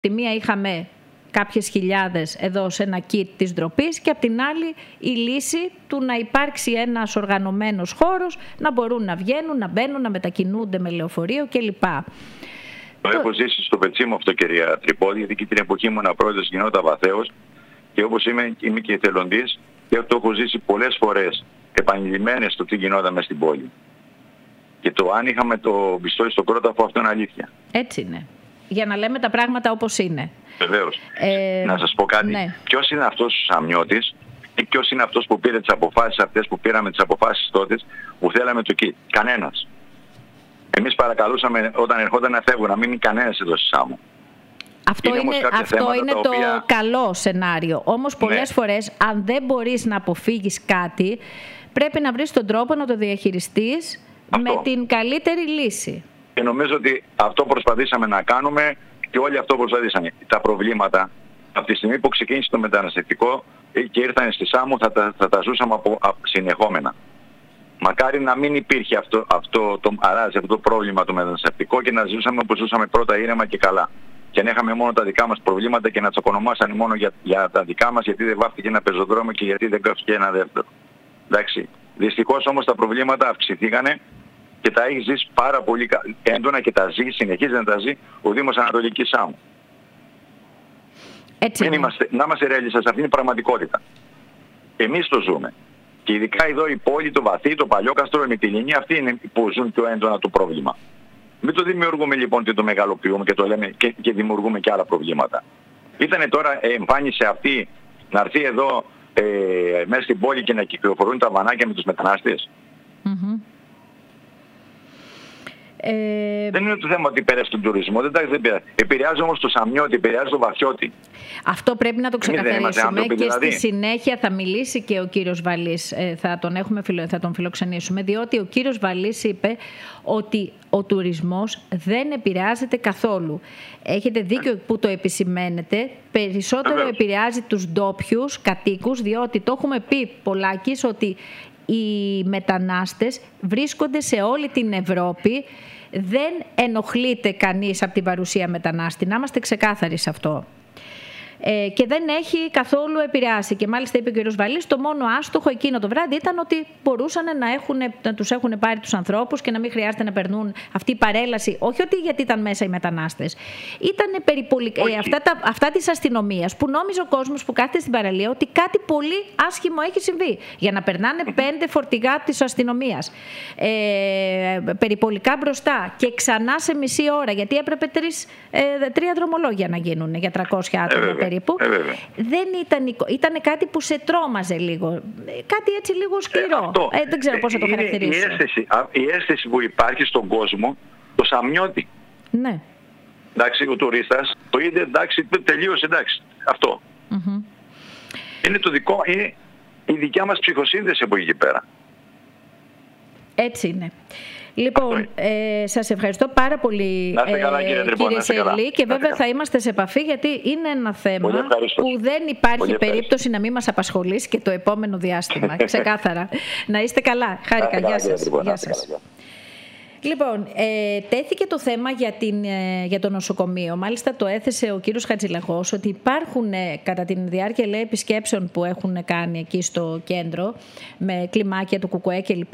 Τη μία είχαμε κάποιες χιλιάδες εδώ σε ένα kit της ντροπής και απ' την άλλη η λύση του να υπάρξει ένας οργανωμένος χώρος, να μπορούν να βγαίνουν, να μπαίνουν, να μετακινούνται με λεωφορείο κλπ. Το έχω ζήσει στο πετσί μου αυτό, κυρία Τρυπώδη, γιατί και την εποχή μου ένα πρόεδρος γινόταν βαθέως και όπως είμαι και εθελοντής και το έχω ζήσει πολλές φορές επανειλημμένες το τι γινόταν μέσα στην πόλη. Και το αν είχαμε το πιστόλι στον κρόταφο, αυτό είναι αλήθεια. Έτσι είναι. Για να λέμε τα πράγματα όπως είναι. Βεβαίως. Να σας πω κάτι. Ναι. Ποιος είναι αυτός ο Σαμιώτης και ποιος είναι αυτός που πήρε τις αποφάσεις αυτές που πήραμε τις αποφάσεις τότε που θέλαμε το εκεί? Κανένας. Εμείς παρακαλούσαμε όταν ερχόταν να φεύγουν να μην είναι κανένας εδώ στη Σάμο. Αυτό είναι το καλό σενάριο. Όμως πολλές φορές αν δεν μπορείς να αποφύγεις κάτι, πρέπει να βρεις τον τρόπο να το διαχειριστείς με την καλύτερη λύση. Και νομίζω ότι αυτό προσπαθήσαμε να κάνουμε και όλοι αυτό προσπαθήσαμε. Τα προβλήματα από τη στιγμή που ξεκίνησε το μεταναστευτικό και ήρθαν στη Σάμο θα τα ζούσαμε συνεχόμενα. Μακάρι να μην υπήρχε αυτό το πρόβλημα το μεταναστευτικό και να ζούσαμε όπως ζούσαμε πρώτα ήρεμα και καλά. Και να είχαμε μόνο τα δικά μας προβλήματα και να τσακωνομάσανε μόνο για τα δικά μας, γιατί δεν βάφτηκε ένα πεζοδρόμιο και γιατί δεν κάφηκε ένα δεύτερο. Εντάξει. Δυστυχώς όμως τα προβλήματα αυξηθήκανε και τα έχει ζήσει πάρα πολύ έντονα και τα ζει, συνεχίζει να τα ζει ο Δήμος Ανατολικής Σάμου. Να είμαστε ρεαλιστές, αυτή είναι η πραγματικότητα. Εμείς το ζούμε. Και ειδικά εδώ η πόλη, το Βαθύ, το Παλιόκαστρο, η Μυτιληνή, αυτοί είναι που ζουν πιο έντονα το πρόβλημα. Μην το δημιουργούμε λοιπόν και το μεγαλοποιούμε και το λέμε και δημιουργούμε και άλλα προβλήματα. Ήτανε τώρα εμφάνισε αυτή να έρθει εδώ μέσα στην πόλη και να κυκλοφορούν τα βανάκια με τους μετανάστες. Δεν είναι το θέμα ότι επηρεάζει τον τουρισμό, δεν επηρεάζει όμως το Σαμιώτη, επηρεάζει το Βαθιώτη. Αυτό πρέπει να το ξεκαθαρίσουμε και στη συνέχεια θα μιλήσει και ο κύριος Βαλής, θα τον φιλοξενήσουμε, διότι ο κύριος Βαλής είπε ότι ο τουρισμός δεν επηρεάζεται καθόλου. Έχετε δίκιο που το επισημαίνετε, περισσότερο επηρεάζει τους ντόπιους κατοίκους, διότι το έχουμε πει πολλάκις ότι οι μετανάστες βρίσκονται σε όλη την Ευρώπη, δεν ενοχλείται κανείς από την παρουσία μετανάστη. Να είμαστε ξεκάθαροι σε αυτό. Και δεν έχει καθόλου επηρεάσει. Και μάλιστα είπε ο κ. Βαλής, το μόνο άστοχο εκείνο το βράδυ ήταν ότι μπορούσαν να τους έχουν πάρει τους ανθρώπους και να μην χρειάζεται να περνούν αυτή η παρέλαση. Όχι ότι γιατί ήταν μέσα οι μετανάστες. Ήταν αυτά της αστυνομίας που νόμιζε ο κόσμος που κάθεται στην παραλία ότι κάτι πολύ άσχημο έχει συμβεί. Για να περνάνε 5 φορτηγά της αστυνομίας. Περιπολικά μπροστά και ξανά σε μισή ώρα. Γιατί έπρεπε 3 δρομολόγια να γίνουν για 300 άτομα περίπου. Δεν ήταν κάτι που σε τρόμαζε λίγο. Κάτι έτσι λίγο σκληρό. Δεν ξέρω πώς θα το χαρακτηρίσω. Η αίσθηση που υπάρχει στον κόσμο, το Σαμιώτη. Ναι. Εντάξει, ο τουρίστας, το είδε, εντάξει, τελείωσε, εντάξει. Αυτό. Είναι η δικιά μας ψυχοσύνδεση από εκεί πέρα. Έτσι είναι. Λοιπόν, σας ευχαριστώ πάρα πολύ, κύριε Σερλή, και βέβαια θα είμαστε σε επαφή γιατί είναι ένα θέμα που δεν υπάρχει περίπτωση να μην μας απασχολήσει και το επόμενο διάστημα. Ξεκάθαρα. Να είστε καλά. Χάρηκα. Γεια σας. Λοιπόν, τέθηκε το θέμα για το νοσοκομείο. Μάλιστα το έθεσε ο κύριος Χατζηλαγός ότι υπάρχουν κατά τη διάρκεια επισκέψεων που έχουν κάνει εκεί στο κέντρο με κλιμάκια του ΚΚΕ κλπ.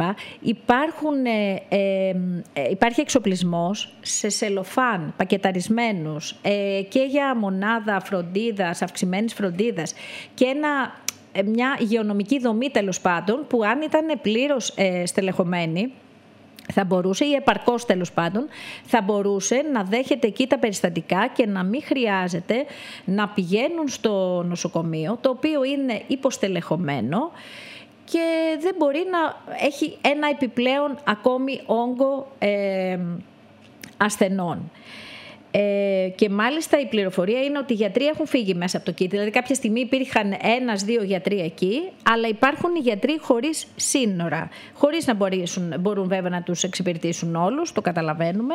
Υπάρχει εξοπλισμός σε σελοφάν πακεταρισμένους και για μονάδα φροντίδας, αυξημένης φροντίδας και μια υγειονομική δομή τέλος πάντων που αν ήταν πλήρως στελεχωμένη θα μπορούσε ή επαρκώς τέλος πάντων θα μπορούσε να δέχεται εκεί τα περιστατικά και να μην χρειάζεται να πηγαίνουν στο νοσοκομείο το οποίο είναι υποστελεχωμένο και δεν μπορεί να έχει ένα επιπλέον ακόμη όγκο ασθενών. Και μάλιστα η πληροφορία είναι ότι οι γιατροί έχουν φύγει μέσα από το κήτη. Δηλαδή κάποια στιγμή υπήρχαν 1-2 γιατροί εκεί, αλλά υπάρχουν οι γιατροί χωρίς σύνορα. Χωρίς να μπορούν βέβαια να τους εξυπηρετήσουν όλους, το καταλαβαίνουμε.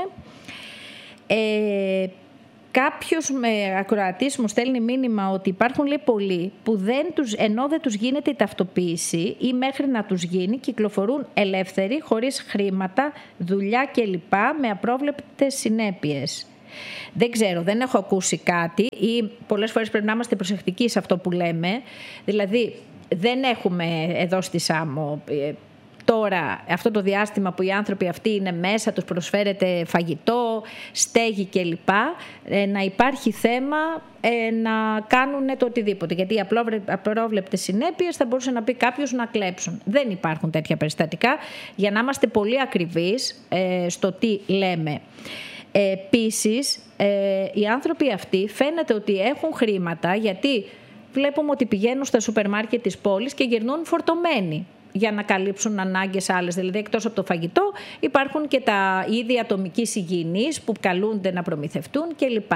Κάποιος ακροατής μου στέλνει μήνυμα ότι υπάρχουν πολλοί που ενώ δεν τους γίνεται η ταυτοποίηση ή μέχρι να τους γίνει κυκλοφορούν ελεύθεροι, χωρίς χρήματα, δουλειά κλπ. Με απρόβλεπτες συνέπειες. Δεν ξέρω, δεν έχω ακούσει κάτι ή πολλές φορές πρέπει να είμαστε προσεκτικοί σε αυτό που λέμε. Δηλαδή δεν έχουμε εδώ στη Σάμο τώρα αυτό το διάστημα που οι άνθρωποι αυτοί είναι μέσα, τους προσφέρεται φαγητό, στέγη κλπ. Να υπάρχει θέμα να κάνουν το οτιδήποτε. Γιατί οι απρόβλεπτες συνέπειες θα μπορούσε να πει κάποιος να κλέψουν. Δεν υπάρχουν τέτοια περιστατικά, για να είμαστε πολύ ακριβείς στο τι λέμε. Επίσης, οι άνθρωποι αυτοί φαίνεται ότι έχουν χρήματα, γιατί βλέπουμε ότι πηγαίνουν στα σούπερ μάρκετ της πόλης και γυρνούν φορτωμένοι για να καλύψουν ανάγκες άλλες. Δηλαδή, εκτός από το φαγητό υπάρχουν και τα είδη ατομικής υγιεινής που καλούνται να προμηθευτούν κλπ.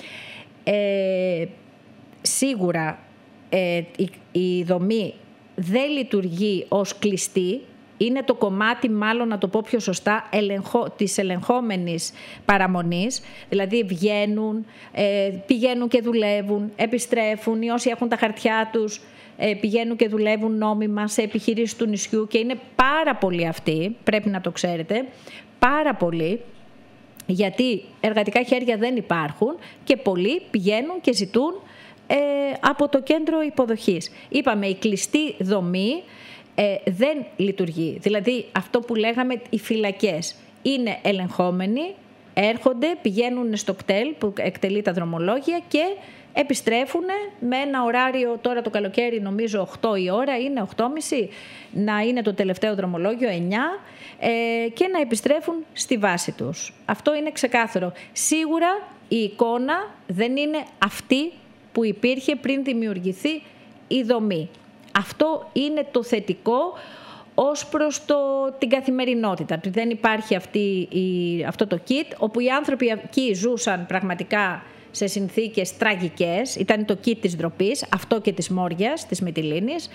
Σίγουρα η δομή δεν λειτουργεί ως κλειστή. Είναι το κομμάτι, μάλλον να το πω πιο σωστά, της ελεγχόμενης παραμονής. Δηλαδή πηγαίνουν και δουλεύουν, επιστρέφουν, ή όσοι έχουν τα χαρτιά τους πηγαίνουν και δουλεύουν νόμιμα σε επιχειρήσεις του νησιού, και είναι πάρα πολλοί αυτοί, πρέπει να το ξέρετε, πάρα πολλοί, γιατί εργατικά χέρια δεν υπάρχουν και πολλοί πηγαίνουν και ζητούν από το κέντρο υποδοχής. Είπαμε, η κλειστή δομή δεν λειτουργεί. Δηλαδή αυτό που λέγαμε, οι φυλακές είναι ελεγχόμενοι, έρχονται, πηγαίνουν στο κτέλ που εκτελεί τα δρομολόγια και επιστρέφουν με ένα ωράριο. Τώρα το καλοκαίρι νομίζω 8 η ώρα είναι, 8.30 να είναι το τελευταίο δρομολόγιο, 9, και να επιστρέφουν στη βάση τους. Αυτό είναι ξεκάθαρο. Σίγουρα η εικόνα δεν είναι αυτή που υπήρχε πριν δημιουργηθεί η δομή. Αυτό είναι το θετικό ως προς την καθημερινότητα. Δεν υπάρχει αυτό το kit, όπου οι άνθρωποι εκεί ζούσαν πραγματικά σε συνθήκες τραγικές. Ήταν το kit της ντροπής, αυτό και της Μόριας, της Μυτιλήνης.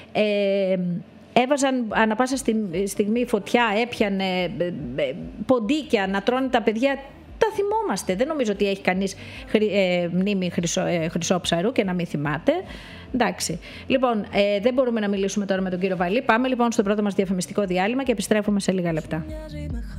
Έβαζαν ανά πάσα στιγμή φωτιά, έπιανε ποντίκια να τρώνε τα παιδιά. Τα θυμόμαστε. Δεν νομίζω ότι έχει κανείς μνήμη χρυσόψαρου και να μην θυμάται. Εντάξει. Λοιπόν, δεν μπορούμε να μιλήσουμε τώρα με τον κύριο Βαλή. Πάμε λοιπόν στο πρώτο μας διαφημιστικό διάλειμμα και επιστρέφουμε σε λίγα λεπτά.